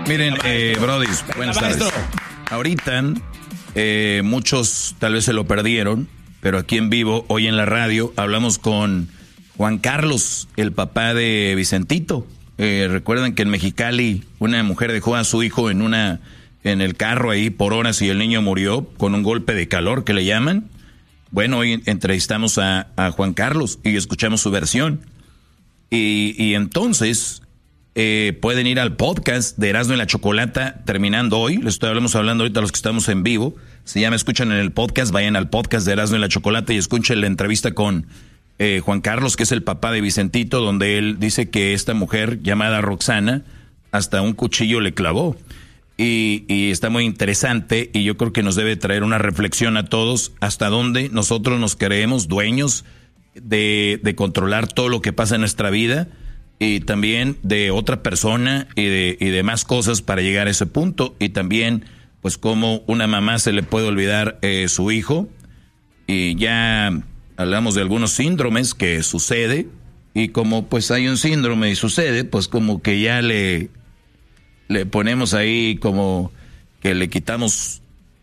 Miren, brodis, buenas tardes. Ahorita, muchos tal vez se lo perdieron, pero aquí en vivo, hoy en la radio, hablamos con Juan Carlos, el papá de Vicentito. Recuerdan que en Mexicali una mujer dejó a su hijo en el carro ahí por horas y el niño murió con un golpe de calor que le llaman. Bueno, hoy entrevistamos a Juan Carlos y escuchamos su versión. Y entonces pueden ir al podcast de Erasmo y la Chocolata terminando hoy. Les estamos hablando ahorita a los que estamos en vivo. Si ya me escuchan en el podcast, vayan al podcast de Erasmo y la Chocolata y escuchen la entrevista con Juan Carlos, que es el papá de Vicentito, donde él dice que esta mujer llamada Roxana hasta un cuchillo le clavó. Y está muy interesante y yo creo que nos debe traer una reflexión a todos hasta dónde nosotros nos creemos dueños de controlar todo lo que pasa en nuestra vida y también de otra persona y de más cosas para llegar a ese punto. Y también, pues, cómo una mamá se le puede olvidar su hijo. Y ya hablamos de algunos síndromes que sucede y como pues hay un síndrome y sucede, pues como que ya le ponemos ahí como que le quitamos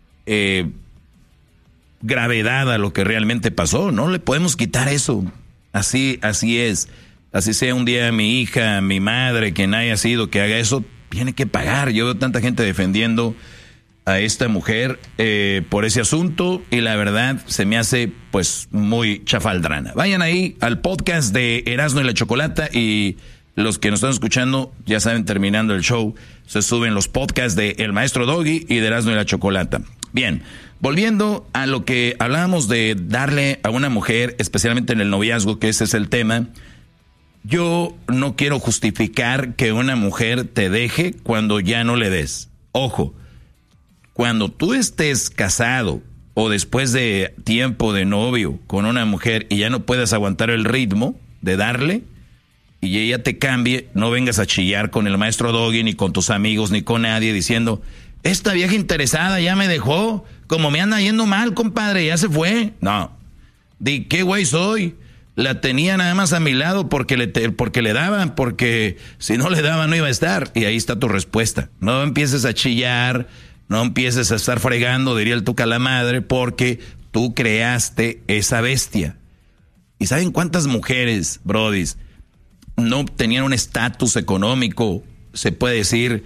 gravedad a lo que realmente pasó. No le podemos quitar eso. Así es. Así sea un día mi hija, mi madre, quien haya sido que haga eso, tiene que pagar. Yo veo tanta gente defendiendo a esta mujer por ese asunto y la verdad se me hace pues muy chafaldrana. Vayan ahí al podcast de Erasmo y la Chocolata y los que nos están escuchando, ya saben, terminando el show, se suben los podcasts de El Maestro Doggy y de Erasmo y la Chocolata. Bien, volviendo a lo que hablábamos de darle a una mujer, especialmente en el noviazgo, que ese es el tema. Yo no quiero justificar que una mujer te deje cuando ya no le des. Ojo, cuando tú estés casado o después de tiempo de novio con una mujer y ya no puedas aguantar el ritmo de darle, y ella te cambie, no vengas a chillar con el Maestro Doggy, ni con tus amigos, ni con nadie, diciendo, esta vieja interesada ya me dejó, como me anda yendo mal, compadre, ya se fue. No, di, ¿qué güey soy? La tenía nada más a mi lado porque le daban, porque si no le daban no iba a estar. Y ahí está tu respuesta. No empieces a chillar, no empieces a estar fregando, diría el Tuca a la madre, porque tú creaste esa bestia. ¿Y saben cuántas mujeres, brodis, no tenían un estatus económico, se puede decir,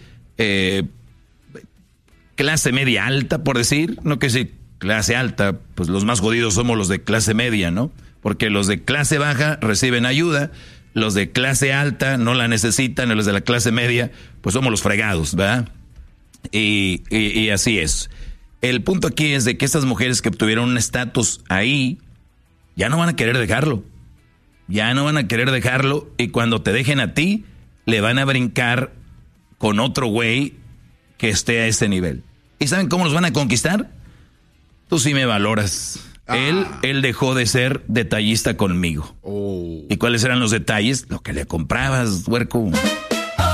clase media alta, por decir? No que si clase alta, pues los más jodidos somos los de clase media, ¿no? Porque los de clase baja reciben ayuda, los de clase alta no la necesitan, y los de la clase media, pues somos los fregados, ¿verdad? Y así es. El punto aquí es de que estas mujeres que obtuvieron un estatus ahí, ya no van a querer dejarlo. Ya no van a querer dejarlo y cuando te dejen a ti, le van a brincar con otro güey que esté a ese nivel. ¿Y saben cómo los van a conquistar? Tú sí me valoras. Él dejó de ser detallista conmigo. ¿Y cuáles eran los detalles? Lo que le comprabas, huerco.